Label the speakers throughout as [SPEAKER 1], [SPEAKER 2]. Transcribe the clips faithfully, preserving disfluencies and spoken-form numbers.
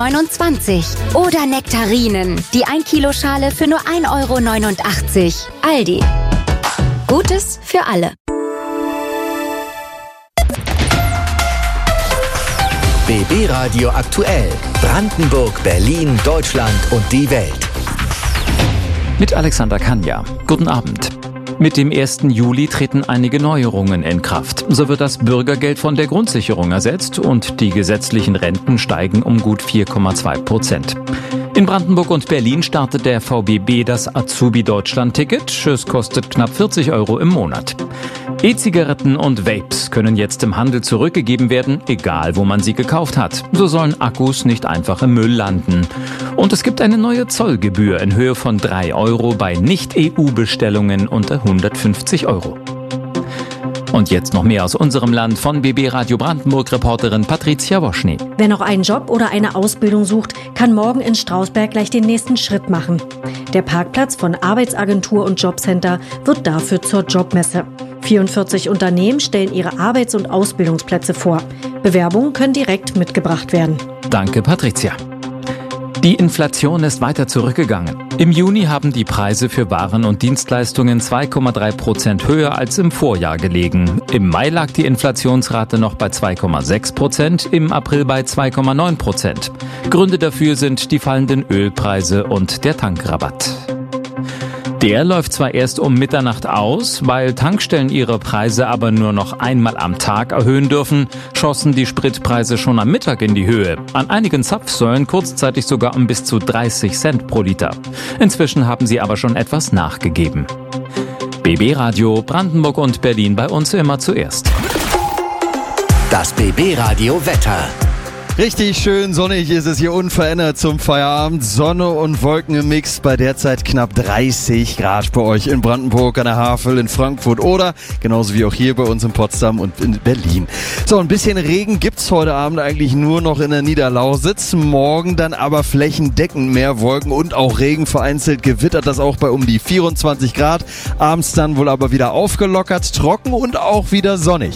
[SPEAKER 1] neunundzwanzig Euro. Oder Nektarinen, die ein Kilo Schale für nur ein Euro neunundachtzig. Aldi. Gutes für alle.
[SPEAKER 2] B B Radio aktuell. Brandenburg, Berlin, Deutschland und die Welt.
[SPEAKER 3] Mit Alexander Kanja. Guten Abend. Mit dem ersten Juli treten einige Neuerungen in Kraft. So wird das Bürgergeld von der Grundsicherung ersetzt und die gesetzlichen Renten steigen um gut vier Komma zwei Prozent. In Brandenburg und Berlin startet der V B B das Azubi-Deutschland-Ticket. Es kostet knapp vierzig Euro im Monat. E-Zigaretten und Vapes können jetzt im Handel zurückgegeben werden, egal wo man sie gekauft hat. So sollen Akkus nicht einfach im Müll landen. Und es gibt eine neue Zollgebühr in Höhe von drei Euro bei Nicht-E U-Bestellungen unter hundertfünfzig Euro. Und jetzt noch mehr aus unserem Land von B B Radio Brandenburg-Reporterin Patricia Woschny.
[SPEAKER 4] Wer noch einen Job oder eine Ausbildung sucht, kann morgen in Strausberg gleich den nächsten Schritt machen. Der Parkplatz von Arbeitsagentur und Jobcenter wird dafür zur Jobmesse. vierundvierzig Unternehmen stellen ihre Arbeits- und Ausbildungsplätze vor. Bewerbungen können direkt mitgebracht werden.
[SPEAKER 3] Danke, Patricia. Die Inflation ist weiter zurückgegangen. Im Juni haben die Preise für Waren und Dienstleistungen zwei Komma drei Prozent höher als im Vorjahr gelegen. Im Mai lag die Inflationsrate noch bei zwei Komma sechs Prozent, im April bei zwei Komma neun Prozent. Gründe dafür sind die fallenden Ölpreise und der Tankrabatt. Der läuft zwar erst um Mitternacht aus, weil Tankstellen ihre Preise aber nur noch einmal am Tag erhöhen dürfen, schossen die Spritpreise schon am Mittag in die Höhe. An einigen Zapfsäulen kurzzeitig sogar um bis zu dreißig Cent pro Liter. Inzwischen haben sie aber schon etwas nachgegeben. B B Radio Brandenburg und Berlin bei uns immer zuerst.
[SPEAKER 2] Das B B Radio Wetter.
[SPEAKER 5] Richtig schön sonnig ist es hier unverändert zum Feierabend. Sonne und Wolken im Mix bei derzeit knapp dreißig Grad bei euch in Brandenburg, an der Havel, in Frankfurt oder genauso wie auch hier bei uns in Potsdam und in Berlin. So, ein bisschen Regen gibt's heute Abend eigentlich nur noch in der Niederlausitz. Morgen dann aber flächendeckend mehr Wolken und auch Regen. Vereinzelt gewittert das auch bei um die vierundzwanzig Grad. Abends dann wohl aber wieder aufgelockert, trocken und auch wieder sonnig.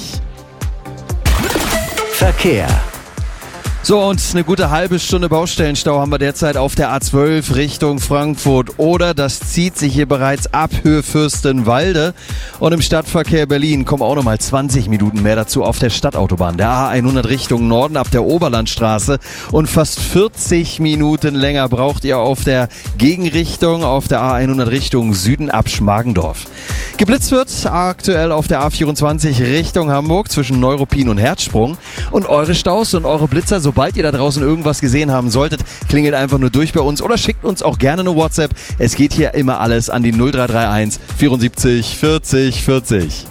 [SPEAKER 2] Verkehr.
[SPEAKER 5] So, und eine gute halbe Stunde Baustellenstau haben wir derzeit auf der A zwölf Richtung Frankfurt oder das zieht sich hier bereits ab Höhe Fürstenwalde. Und im Stadtverkehr Berlin kommen auch nochmal zwanzig Minuten mehr dazu auf der Stadtautobahn, der A hundert Richtung Norden ab der Oberlandstraße. Und fast vierzig Minuten länger braucht ihr auf der Gegenrichtung, auf der A hundert Richtung Süden ab Schmargendorf. Geblitzt wird aktuell auf der A vierundzwanzig Richtung Hamburg zwischen Neuruppin und Herzsprung. Und eure Staus und eure Blitzer, sobald ihr da draußen irgendwas gesehen haben solltet, klingelt einfach nur durch bei uns oder schickt uns auch gerne eine WhatsApp. Es geht hier immer alles an die null drei drei eins vierundsiebzig vierzig vierzig.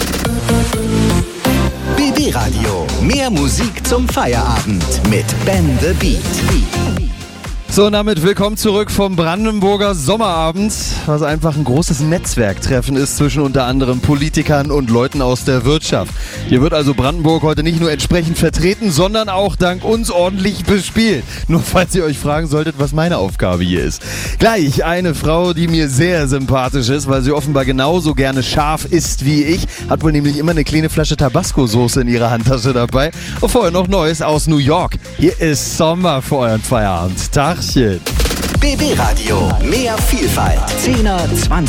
[SPEAKER 2] B B Radio. Mehr Musik zum Feierabend mit Ben the Beat.
[SPEAKER 5] So, und damit willkommen zurück vom Brandenburger Sommerabend, was einfach ein großes Netzwerktreffen ist zwischen unter anderem Politikern und Leuten aus der Wirtschaft. Hier wird also Brandenburg heute nicht nur entsprechend vertreten, sondern auch dank uns ordentlich bespielt. Nur falls ihr euch fragen solltet, was meine Aufgabe hier ist. Gleich eine Frau, die mir sehr sympathisch ist, weil sie offenbar genauso gerne scharf isst wie ich, hat wohl nämlich immer eine kleine Flasche Tabasco-Soße in ihrer Handtasche dabei. Und vorher noch Neues aus New York. Hier ist Sommer für euren Feierabend. Tag.
[SPEAKER 2] B B Radio. Mehr Vielfalt. zehner, zwanziger